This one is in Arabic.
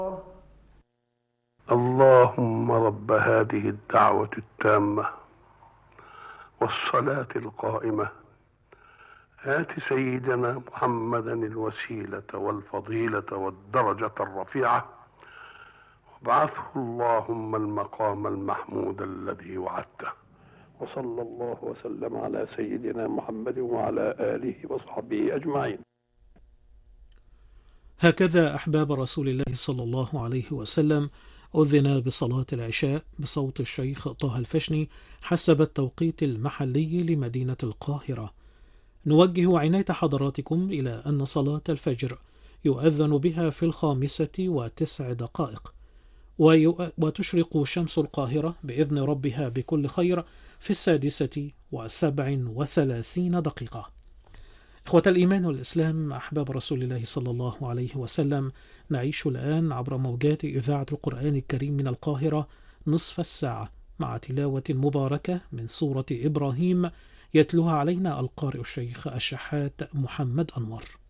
اللهم رب هذه الدعوة التامة والصلاة القائمة آت سيدنا محمدا الوسيلة والفضيلة والدرجة الرفيعة وابعثه اللهم المقام المحمود الذي وعدته. وصلى الله وسلم على سيدنا محمد وعلى آله وصحبه أجمعين. هكذا أحباب رسول الله صلى الله عليه وسلم أذن بصلاة العشاء بصوت الشيخ طه الفشني حسب التوقيت المحلي لمدينة القاهرة. نوجه عناية حضراتكم إلى أن صلاة الفجر يؤذن بها في 5:09 وتشرق شمس القاهرة بإذن ربها بكل خير في 6:37. إخوة الإيمان والإسلام، أحباب رسول الله صلى الله عليه وسلم، نعيش الآن عبر موجات إذاعة القرآن الكريم من القاهرة نصف الساعة مع تلاوة مباركة من سورة إبراهيم يتلوها علينا القارئ الشيخ الشحات محمد أنور.